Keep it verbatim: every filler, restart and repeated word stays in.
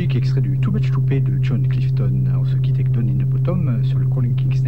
magnifique extrait du Too Much to Pay de John Clifton. On se quitte avec Don in the Bottom sur le Crawling Kingston.